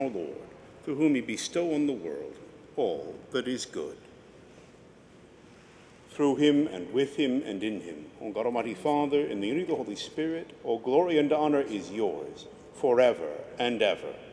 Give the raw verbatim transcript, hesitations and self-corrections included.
our Lord, through whom he bestow on the world all that is good. Through him, and with him, and in him, O God Almighty Father, in the unity of the Holy Spirit, all glory and honor is yours, forever and ever.